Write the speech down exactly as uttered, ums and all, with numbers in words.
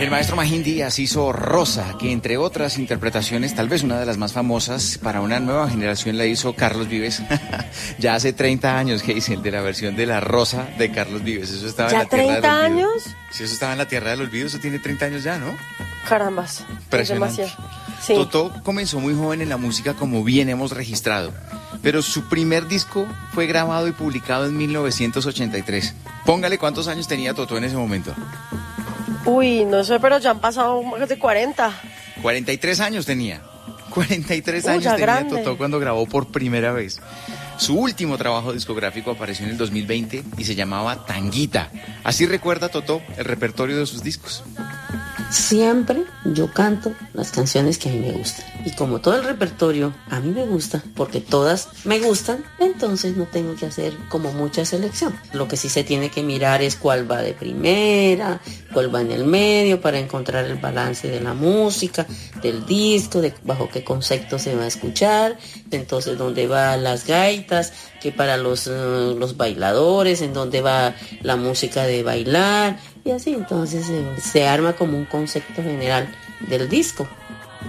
El maestro Magín Díaz hizo Rosa, que entre otras interpretaciones, tal vez una de las más famosas para una nueva generación, la hizo Carlos Vives. Ya hace treinta años, que dicen, de la versión de La Rosa de Carlos Vives. Eso estaba en la tierra del olvido. ¿Ya treinta años? Sí, eso estaba en la tierra del olvido, eso tiene treinta años ya, ¿no? Carambas, es demasiado. Sí. Totó comenzó muy joven en la música, como bien hemos registrado, pero su primer disco fue grabado y publicado en mil novecientos ochenta y tres. Póngale cuántos años tenía Totó en ese momento. Uy, no sé, pero ya han pasado más de cuarenta. cuarenta y tres años tenía. cuarenta y tres Uy, años tenía grande. Totó cuando grabó por primera vez. Su último trabajo discográfico apareció en el dos mil veinte y se llamaba Tanguita. Así recuerda Totó el repertorio de sus discos. Siempre yo canto las canciones que a mí me gustan. Y como todo el repertorio a mí me gusta, porque todas me gustan, entonces no tengo que hacer como mucha selección. Lo que sí se tiene que mirar es cuál va de primera, cuál va en el medio, para encontrar el balance de la música, del disco, de bajo qué concepto se va a escuchar, entonces dónde van las gaitas, que para los, uh, los bailadores, en dónde va la música de bailar, y así entonces eh, se arma como un concepto general del disco.